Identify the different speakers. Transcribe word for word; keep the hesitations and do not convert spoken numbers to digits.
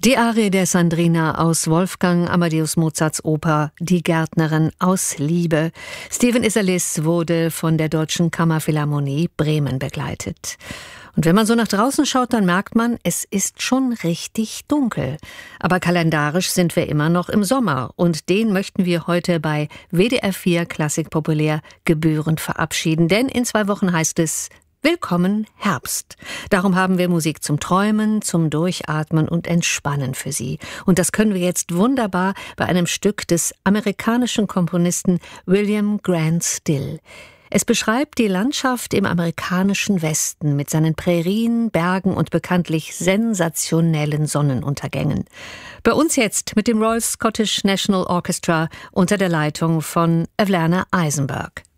Speaker 1: Die Arie der Sandrina aus Wolfgang Amadeus Mozarts Oper Die Gärtnerin aus Liebe. Stephen Isserlis wurde von der Deutschen Kammerphilharmonie Bremen begleitet. Und wenn man so nach draußen schaut, dann merkt man, es ist schon richtig dunkel. Aber kalendarisch sind wir immer noch im Sommer. Und den möchten wir heute bei W D R vier Klassik Populär gebührend verabschieden. Denn in zwei Wochen heißt es Willkommen Herbst. Darum haben wir Musik zum Träumen, zum Durchatmen und Entspannen für Sie. Und das können wir jetzt wunderbar bei einem Stück des amerikanischen Komponisten William Grant Still. Es beschreibt die Landschaft im amerikanischen Westen mit seinen Prärien, Bergen und bekanntlich sensationellen Sonnenuntergängen. Bei uns jetzt mit dem Royal Scottish National Orchestra unter der Leitung von Alanna Eisenberg.